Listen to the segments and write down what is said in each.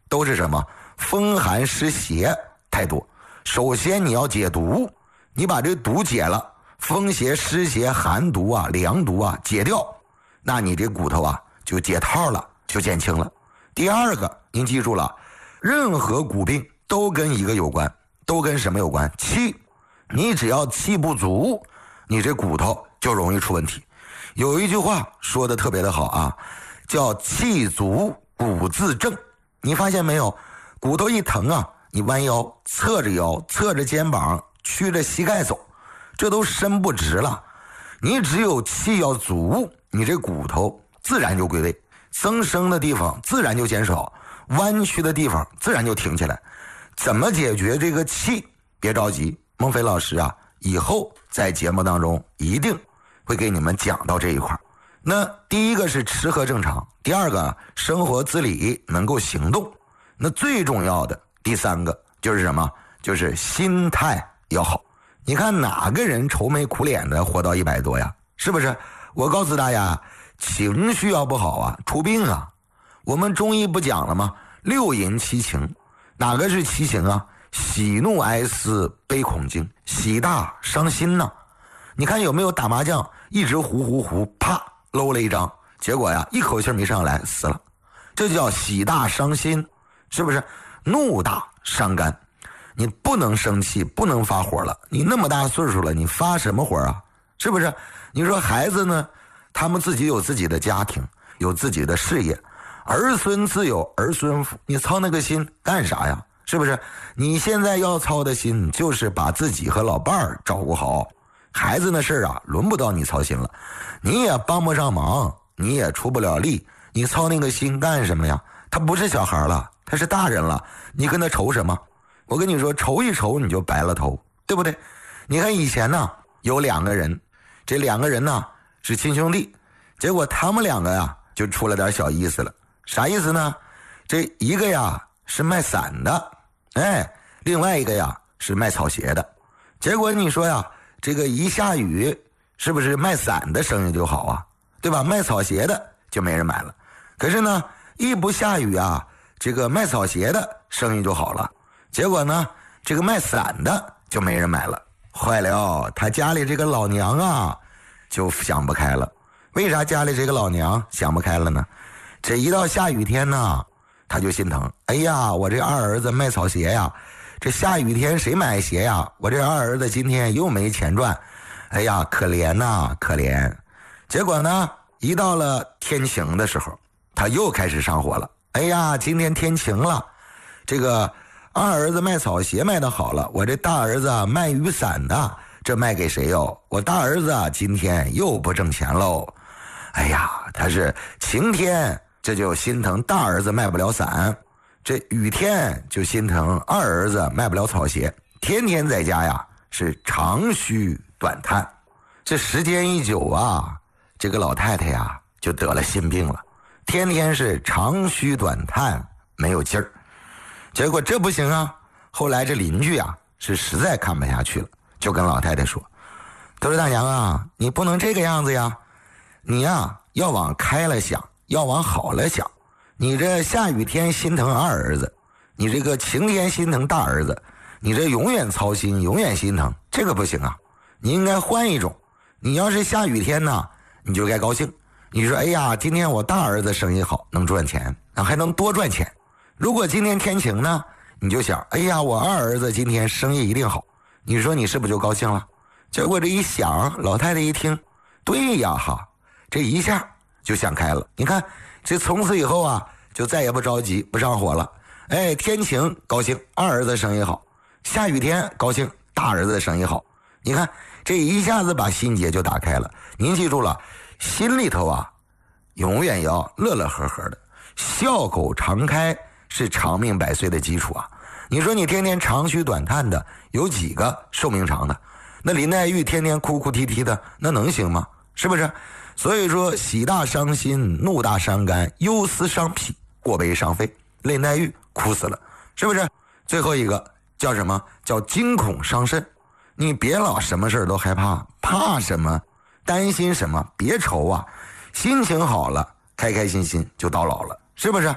都是什么？风寒湿邪太多。首先你要解毒，你把这毒解了，风邪湿邪寒毒啊凉毒啊解掉，那你这骨头啊就解套了，就减轻了。第二个您记住了，任何骨病都跟一个有关，都跟什么有关？气。你只要气不足，你这骨头就容易出问题。有一句话说的特别的好啊，叫气足骨自正。你发现没有，骨头一疼啊，你弯腰侧着腰侧着肩膀曲着膝盖走，这都身不直了。你只有气要足，你这骨头自然就归位，增生的地方自然就减少，弯曲的地方自然就挺起来。怎么解决这个气？别着急，孟非老师啊，以后在节目当中一定会给你们讲到这一块。那第一个是吃喝正常，第二个生活自理能够行动，那最重要的第三个就是什么？就是心态要好。你看哪个人愁眉苦脸的活到100多呀？是不是？我告诉大家，情绪要不好啊，出病啊。我们中医不讲了吗？6淫7情，哪个是7情啊？喜怒哀思悲恐惊，喜大伤心呐。你看有没有打麻将一直胡，啪搂了一张，结果呀一口气没上来死了，这叫喜大伤心，是不是？怒大伤肝，你不能生气，不能发火了，你那么大岁数了，你发什么火啊？是不是？你说孩子呢，他们自己有自己的家庭，有自己的事业，儿孙自有儿孙福，你操那个心干啥呀？是不是？你现在要操的心就是把自己和老伴儿照顾好，孩子的事啊轮不到你操心了，你也帮不上忙，你也出不了力，你操那个心干什么呀？他不是小孩了，他是大人了，你跟他愁什么？我跟你说，愁一愁你就白了头，对不对？你看以前呢有2个人，这2个人呢是亲兄弟，结果他们2个呀就出了点小意思了。啥意思呢？这一个呀是卖伞的，另外一个呀是卖草鞋的。结果你说呀，这个一下雨，是不是卖伞的生意就好啊？对吧？卖草鞋的就没人买了。可是呢，一不下雨啊，这个卖草鞋的生意就好了。结果呢，这个卖伞的就没人买了。坏了，他家里这个老娘啊就想不开了。为啥家里这个老娘想不开了呢？这一到下雨天呢，他就心疼。哎呀，我这二儿子卖草鞋呀，这下雨天谁买鞋呀？我这二儿子今天又没钱赚，哎呀，可怜呐，可怜。结果呢，一到了天晴的时候，他又开始上火了。哎呀，今天天晴了，这个二儿子卖草鞋卖得好了，我这大儿子卖雨伞的，这卖给谁哟？我大儿子今天又不挣钱喽。哎呀，他是晴天这就心疼大儿子卖不了伞，这雨天就心疼二儿子卖不了草鞋，天天在家呀是长吁短叹。这时间一久啊，这个老太太呀就得了心病了，天天是长吁短叹，没有劲儿。结果这不行啊，后来这邻居啊是实在看不下去了，就跟老太太说，他说大娘啊，你不能这个样子呀，你呀要往开了想，要往好了想。你这下雨天心疼二儿子，你这个晴天心疼大儿子，你这永远操心永远心疼，这个不行啊，你应该换一种。你要是下雨天呢，你就该高兴，你说哎呀，今天我大儿子生意好，能赚钱，还能多赚钱。如果今天天晴呢，你就想哎呀，我二儿子今天生意一定好，你说你是不是就高兴了？结果这一想，老太太一听，对呀哈，这一下就想开了。你看这从此以后啊，就再也不着急不上火了。哎，天晴高兴，二儿子生意好；下雨天高兴，大儿子生意好。你看这一下子把心结就打开了。您记住了，心里头啊永远要乐乐呵呵的，笑口常开是长命百岁的基础啊。你说你天天长吁短叹的，有几个寿命长的？那林黛玉天天哭哭啼啼的，那能行吗？是不是？所以说喜大伤心，怒大伤肝，忧思伤脾，过悲伤肺。林黛玉哭死了，是不是？最后一个叫什么？叫惊恐伤肾。你别老什么事都害怕，怕什么？担心什么？别愁啊，心情好了，开开心心就到老了，是不是？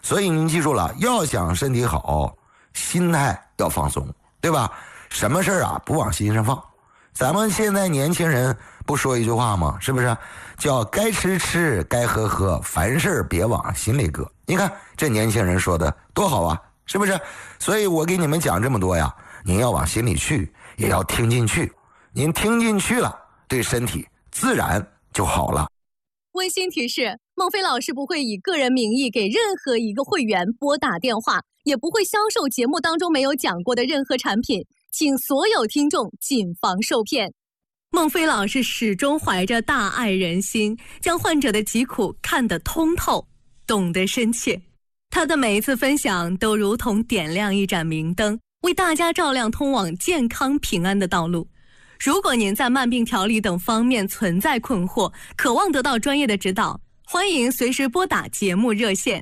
所以您记住了，要想身体好，心态要放松，对吧？什么事儿啊不往心上放。咱们现在年轻人不说一句话吗？是不是叫该吃吃，该喝喝，凡事别往心里搁。你看这年轻人说的多好啊，是不是？所以我给你们讲这么多呀，您要往心里去，也要听进去。您听进去了，对身体自然就好了。 温馨提示：孟非老师不会以个人名义给任何一个会员拨打电话，也不会销售节目当中没有讲过的任何产品，请所有听众谨防受骗。孟非老师始终怀着大爱人心，将患者的疾苦看得通透，懂得深切。他的每一次分享都如同点亮一盏明灯，为大家照亮通往健康平安的道路。如果您在慢病调理等方面存在困惑，渴望得到专业的指导，欢迎随时拨打节目热线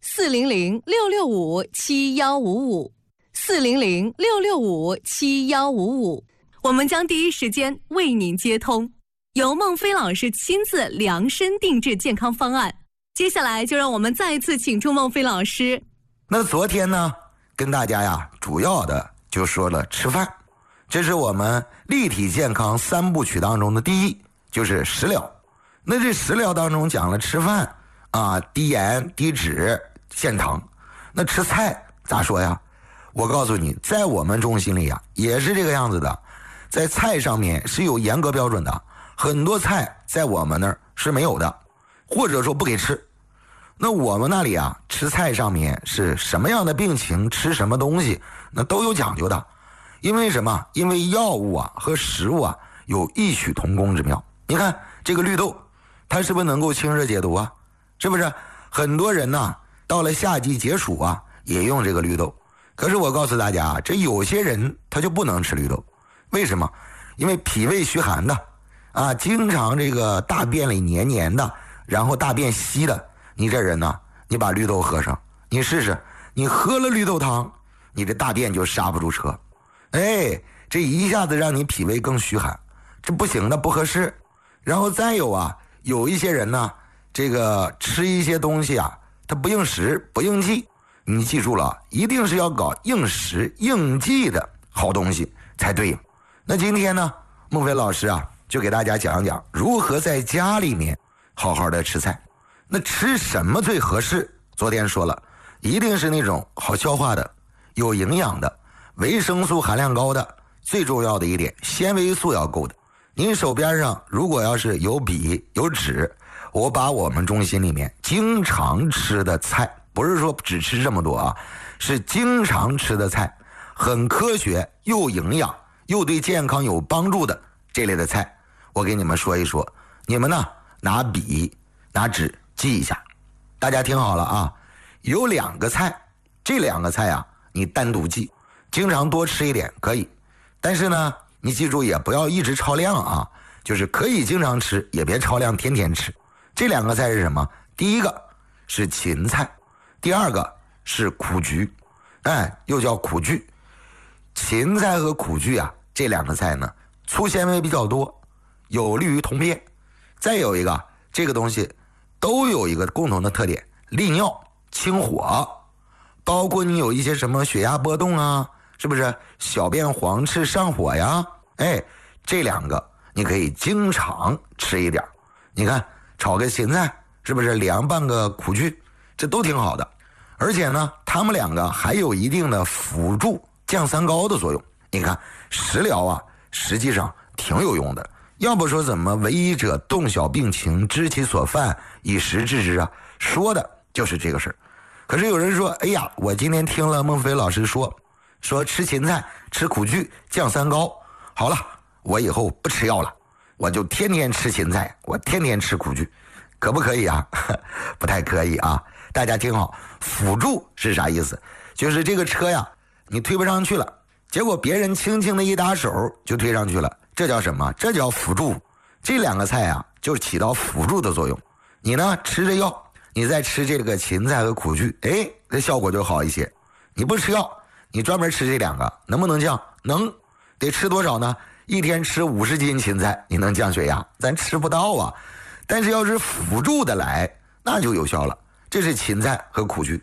400-665-7155，400-665-7155，我们将第一时间为您接通，由孟非老师亲自量身定制健康方案。接下来就让我们再一次请出孟非老师。 那昨天呢，跟大家呀主要的就说了吃饭，这是我们立体健康3部曲当中的第一，就是食疗。那这食疗当中讲了吃饭啊，低盐低脂限糖。那吃菜咋说呀？我告诉你，在我们中心里呀也是这个样子的，在菜上面是有严格标准的，很多菜在我们那儿是没有的，或者说不给吃。那我们那里啊，吃菜上面是什么样的病情吃什么东西，那都有讲究的。因为什么？因为药物啊和食物啊有异曲同工之妙。你看这个绿豆，它是不是能够清热解毒啊？是不是？很多人呢，到了夏季解暑啊，也用这个绿豆。可是我告诉大家，这有些人他就不能吃绿豆，为什么？因为脾胃虚寒的啊，经常这个大便里黏黏的，然后大便稀的。你这人呢，你把绿豆喝上，你试试，你喝了绿豆汤，你这大便就刹不住车。哎，这一下子让你脾胃更虚寒，这不行的，不合适。然后再有啊，有一些人呢，这个吃一些东西啊，他不应时不应季。你记住了，一定是要搞应时应季的好东西才对。那今天呢，孟非老师啊，就给大家讲一讲如何在家里面好好的吃菜。那吃什么最合适？昨天说了，一定是那种好消化的、有营养的、维生素含量高的，最重要的一点，纤维素要够的。您手边上如果要是有笔有纸，我把我们中心里面经常吃的菜，不是说只吃这么多啊，是经常吃的菜，很科学又营养又对健康有帮助的这类的菜，我给你们说一说。你们呢拿笔拿纸记一下。大家听好了啊，有2个菜，这2个菜啊你单独记，经常多吃一点可以，但是呢你记住也不要一直超量啊，就是可以经常吃，也别超量天天吃。这2个菜是什么？第一个是芹菜，第二个是苦苣，又叫苦苣。芹菜和苦苣啊，这2个菜呢，粗纤维比较多，有利于通便。再有一个，这个东西都有一个共同的特点，利尿清火，包括你有一些什么血压波动啊，是不是小便黄赤上火呀？这2个你可以经常吃一点。你看炒个芹菜，是不是凉拌个苦苣，这都挺好的。而且呢，它们2个还有一定的辅助降三高的作用。你看食疗啊，实际上挺有用的。要不说怎么为医者洞晓病情，知其所犯，以时治之啊，说的就是这个事儿。可是有人说，哎呀，我今天听了孟非老师说吃芹菜吃苦苣降三高，好了，我以后不吃药了，我就天天吃芹菜，我天天吃苦苣，可不可以啊？不太可以啊。大家听好，辅助是啥意思？就是这个车呀，你推不上去了，结果别人轻轻的一打手就推上去了，这叫什么？这叫辅助。这2个菜啊，就起到辅助的作用。你呢吃着药，你再吃这个芹菜和苦苣，这效果就好一些。你不吃药，你专门吃这2个，能不能降？能。得吃多少呢？一天吃50斤芹菜，你能降血压？咱吃不到啊。但是要是辅助的来，那就有效了。这是芹菜和苦苣。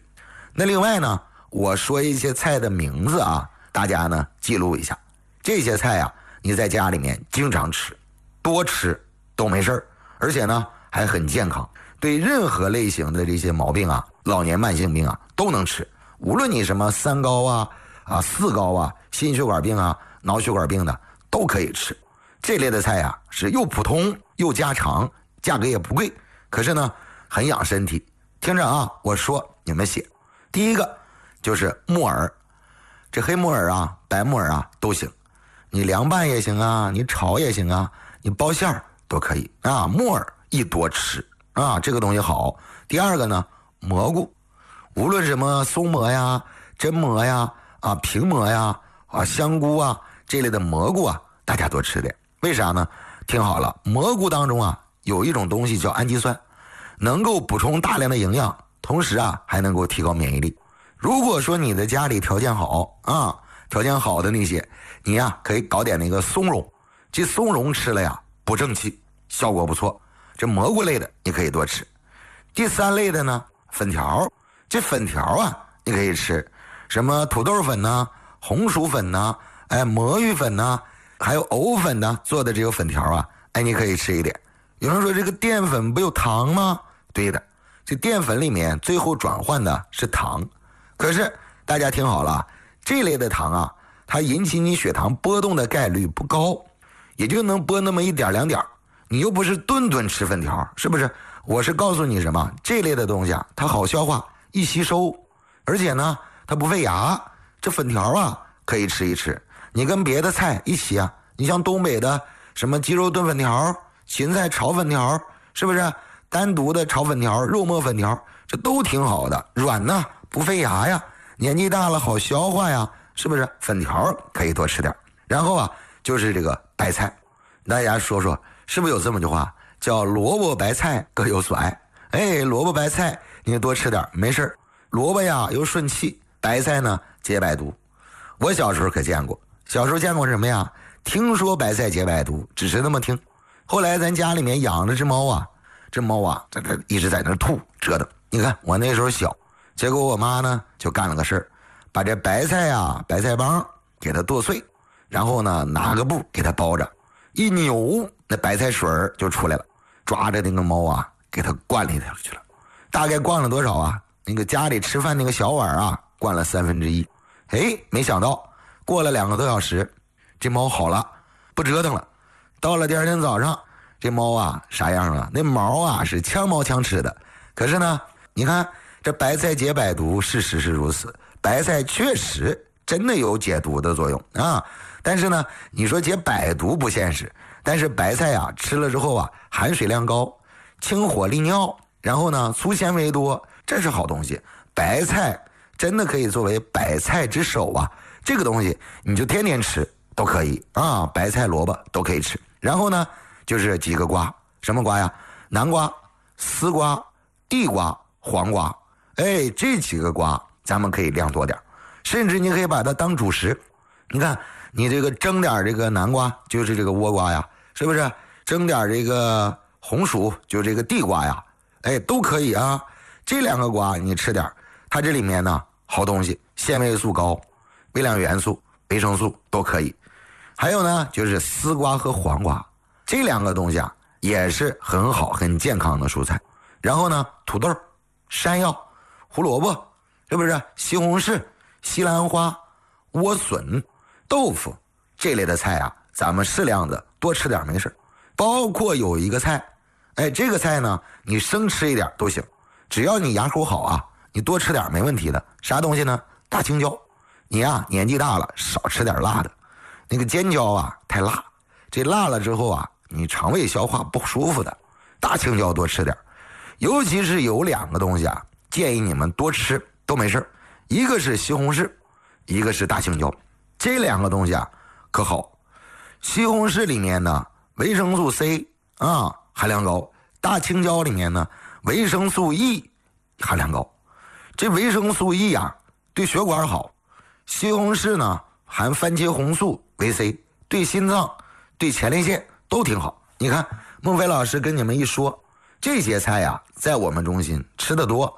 那另外呢，我说一些菜的名字啊，大家呢记录一下。这些菜啊，你在家里面经常吃，多吃都没事儿，而且呢还很健康，对任何类型的这些毛病啊，老年慢性病啊都能吃。无论你什么三高啊、四高啊、心血管病啊、脑血管病的都可以吃。这类的菜啊是又普通又家常，价格也不贵，可是呢很养身体。听着啊，我说你们写。第一个就是木耳，这黑木耳啊、白木耳啊都行，你凉拌也行啊，你炒也行啊，你包馅儿都可以啊。木耳一多吃啊，这个东西好。第二个呢，蘑菇，无论什么松蘑呀、榛蘑呀、平蘑呀、香菇啊这类的蘑菇啊，大家多吃点。为啥呢？听好了，蘑菇当中啊有一种东西叫氨基酸，能够补充大量的营养，同时啊还能够提高免疫力。如果说你的家里条件好啊，条件好的那些，你呀可以搞点那个松茸，这松茸吃了呀补正气，效果不错。这蘑菇类的你可以多吃。第三类的呢，粉条，这粉条啊你可以吃，什么土豆粉呐、红薯粉呐、魔芋粉呐，还有藕粉呐做的这个粉条啊，你可以吃一点。有人说这个淀粉不有糖吗？对的，这淀粉里面最后转换的是糖。可是大家听好了，这类的糖啊，它引起你血糖波动的概率不高，也就能波那么一点两点。你又不是顿顿吃粉条，是不是？我是告诉你什么，这类的东西啊，它好消化，易吸收，而且呢它不费牙。这粉条啊可以吃一吃，你跟别的菜一起啊，你像东北的什么鸡肉炖粉条、芹菜炒粉条，是不是？单独的炒粉条、肉末粉条，这都挺好的，软呢不费牙呀，年纪大了好消化呀，是不是？粉条可以多吃点。然后啊就是这个白菜，大家说说是不是有这么句话叫萝卜白菜各有所爱？萝卜白菜你多吃点没事，萝卜呀又顺气，白菜呢解百毒。我小时候可见过，小时候见过什么呀？听说白菜解百毒，只是那么听。后来咱家里面养了只猫啊，这猫啊这一直在那吐折腾。你看我那时候小，结果我妈呢就干了个事儿，把这白菜啊白菜帮给它剁碎，然后呢拿个布给它包着，一扭那白菜水就出来了，抓着那个猫啊给它灌里头去了。大概灌了多少啊？那个家里吃饭那个小碗啊灌了1/3。没想到过了2个多小时，这猫好了，不折腾了。到了第二天早上，这猫啊啥样啊？那毛啊是枪毛枪吃的。可是呢，你看这白菜解百毒，事实是如此，白菜确实真的有解毒的作用啊。但是呢，你说解百毒不现实。但是白菜啊吃了之后啊，含水量高，清火利尿，然后呢粗纤维多，这是好东西。白菜真的可以作为百菜之首啊，这个东西你就天天吃都可以啊，白菜萝卜都可以吃。然后呢就是几个瓜，什么瓜呀？南瓜、丝瓜、地瓜、黄瓜，这几个瓜咱们可以量多点，甚至你可以把它当主食。你看你这个蒸点这个南瓜，就是这个倭瓜呀，是不是？蒸点这个红薯，就这个地瓜呀，都可以啊。这2个瓜你吃点，它这里面呢好东西，纤维素高，微量元素、维生素都可以。还有呢就是丝瓜和黄瓜，这2个东西啊也是很好很健康的蔬菜。然后呢土豆、山药、胡萝卜，是不是？西红柿、西兰花、莴笋、豆腐这类的菜啊，咱们适量的多吃点没事。包括有一个菜，这个菜呢你生吃一点都行，只要你牙口好啊，你多吃点没问题的。啥东西呢？大青椒。你啊年纪大了少吃点辣的，那个尖椒啊太辣，这辣了之后啊你肠胃消化不舒服的。大青椒多吃点，尤其是有2个东西啊建议你们多吃都没事，一个是西红柿，一个是大青椒。这2个东西啊可好，西红柿里面呢维生素 C 啊含量高，大青椒里面呢维生素 E 含量高。这维生素 E 啊对血管好，西红柿呢含番茄红素维 C， 对心脏对前列腺都挺好。你看孟非老师跟你们一说，这些菜啊在我们中心吃得多，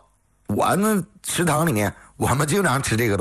我们食堂里面我们经常吃这个